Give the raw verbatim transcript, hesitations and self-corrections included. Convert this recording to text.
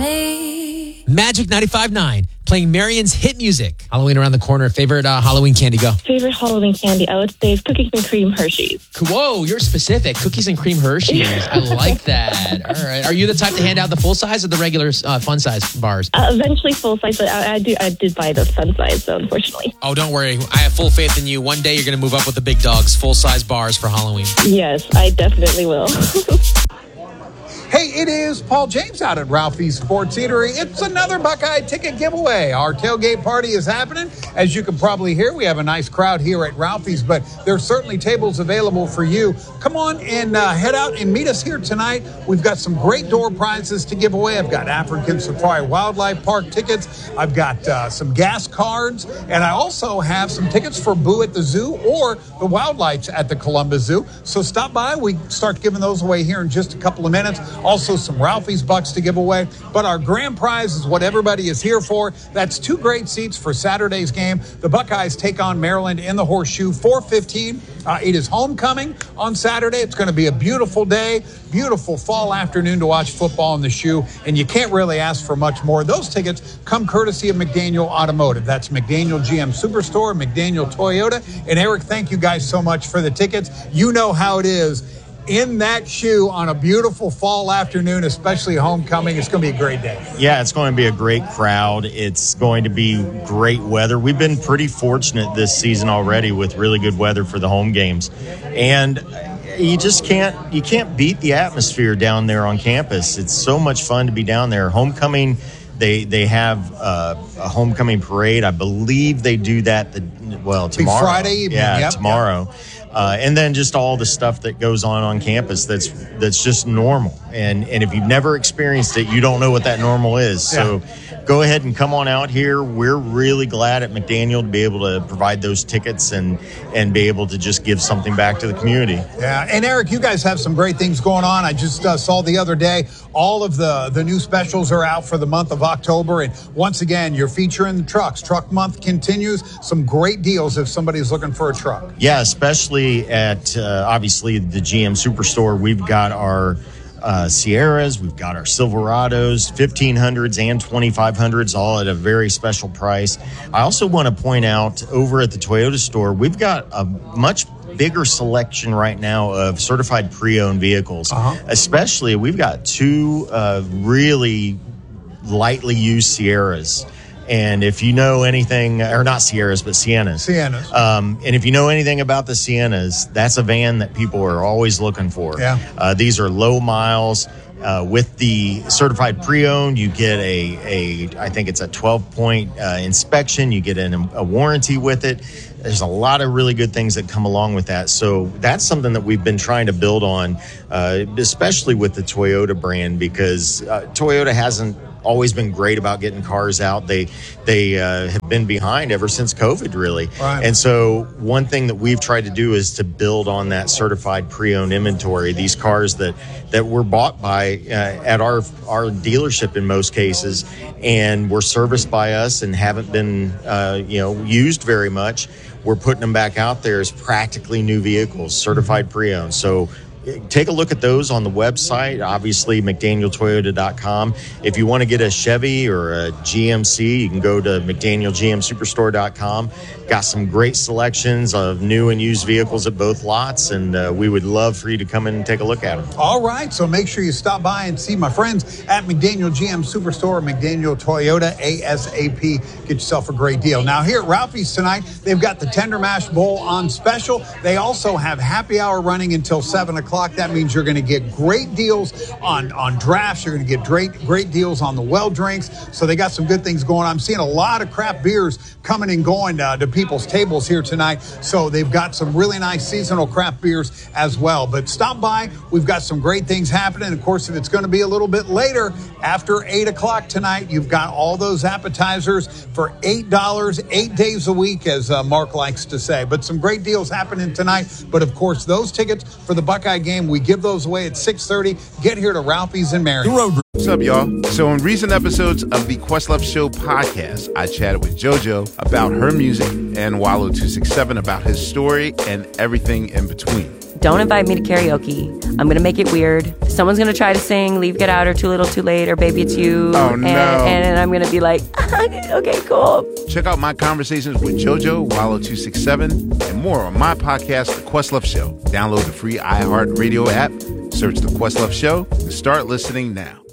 me. Magic ninety-five point nine, playing Marion's hit music. Halloween around the corner. Favorite uh, Halloween candy, go. Favorite Halloween candy, I would say, is cookies and cream Hershey's. Whoa, you're specific. Cookies and cream Hershey's. I like that. All right. Are you the type to hand out the full size or the regular uh, fun size bars? Uh, eventually full size, but I, I, do, I did buy the fun size, so unfortunately. Oh, don't worry. I have full faith in you. One day you're going to move up with the big dogs, full size bars for Halloween. Yes, I definitely will. Hey, it is Paul James out at Ralphie's Sports Eatery. It's another Buckeye ticket giveaway. Our tailgate party is happening. As you can probably hear, we have a nice crowd here at Ralphie's, but there's certainly tables available for you. Come on and uh, head out and meet us here tonight. We've got some great door prizes to give away. I've got African Safari Wildlife Park tickets. I've got uh, some gas cards, and I also have some tickets for Boo at the Zoo or the Wildlife at the Columbus Zoo. So stop by. We start giving those away here in just a couple of minutes. Also, some Ralphie's Bucks to give away. But our grand prize is what everybody is here for. That's two great seats for Saturday's game. The Buckeyes take on Maryland in the Horseshoe, four fifteen. Uh, it is homecoming on Saturday. It's going to be a beautiful day, beautiful fall afternoon to watch football in the Shoe, and you can't really ask for much more. Those tickets come courtesy of McDaniel Automotive. That's McDaniel G M Superstore, McDaniel Toyota. And Eric, thank you guys so much for the tickets. You know how it is in that Shoe on a beautiful fall afternoon, especially homecoming. It's going to be a great day. Yeah, it's going to be a great crowd. It's going to be great weather. We've been pretty fortunate this season already with really good weather for the home games. And you just can't you can't beat the atmosphere down there on campus. It's so much fun to be down there. Homecoming, they they have uh, a homecoming parade. I believe they do that the well tomorrow. Big Friday evening. Yeah, yep, tomorrow. Yep. Uh, and then just all the stuff that goes on on campus that's that's just normal. And and if you've never experienced it, you don't know what that normal is. So yeah. Go ahead and come on out here. We're really glad at McDaniel to be able to provide those tickets and and be able to just give something back to the community. Yeah, and Eric, you guys have some great things going on. I just uh, saw the other day, all of the, the new specials are out for the month of October. And once again, you're featuring the trucks. Truck month continues. Some great deals if somebody's looking for a truck. Yeah, especially at, uh, obviously, the G M Superstore. We've got our uh, Sierras, we've got our Silverados, fifteen hundreds and twenty-five hundreds, all at a very special price. I also want to point out, over at the Toyota store, we've got a much bigger selection right now of certified pre-owned vehicles. Uh-huh. Especially, we've got two uh, really lightly used Sierras. And if you know anything, or not Sierras, but Siennas. Siennas. Um, and if you know anything about the Siennas, that's a van that people are always looking for. Yeah. Uh, these are low miles. Uh, with the certified pre-owned, you get a, a I think it's a twelve-point uh, inspection. You get an, a warranty with it. There's a lot of really good things that come along with that. So that's something that we've been trying to build on, uh, especially with the Toyota brand, because uh, Toyota hasn't always been great about getting cars out. They they uh, have been behind ever since COVID, really. Right. And so one thing that we've tried to do is to build on that certified pre-owned inventory. These cars that that were bought by uh, at our our dealership in most cases, and were serviced by us and haven't been uh, you know used very much. We're putting them back out there as practically new vehicles, certified pre-owned. So take a look at those on the website, obviously McDaniel Toyota dot com. If you want to get a Chevy or a G M C, you can go to McDaniel G M Superstore dot com. Got some great selections of new and used vehicles at both lots, and uh, we would love for you to come in and take a look at them. All right, so make sure you stop by and see my friends at McDaniel G M Superstore, McDaniel Toyota, ASAP. Get yourself a great deal. Now, here at Ralphie's tonight, they've got the Tender Mash Bowl on special. They also have happy hour running until seven o'clock. That means you're going to get great deals on, on drafts. You're going to get great, great deals on the well drinks. So they got some good things going on. I'm seeing a lot of craft beers coming and going uh, to people's tables here tonight. So they've got some really nice seasonal craft beers as well. But stop by. We've got some great things happening. Of course, if it's going to be a little bit later, after eight o'clock tonight, you've got all those appetizers for eight dollars, eight days a week, as uh, Mark likes to say. But some great deals happening tonight. But, of course, those tickets for the Buckeye game, we give those away at six thirty. Get here to Ralphie's in Marion. What's up, y'all? So in recent episodes of the Questlove Show podcast, I chatted with JoJo about her music and Wallow two six seven about his story and everything in between. don't invite me to karaoke. I'm going to make it weird. Someone's going to try to sing Leave, Get Out, or Too Little, Too Late, or Baby It's You. Oh, and, no. And I'm going to be like, okay, cool. Check out my conversations with JoJo, Wallow two six seven, and more on my podcast, The Questlove Show. Download the free iHeartRadio app, search The Questlove Show, and start listening now.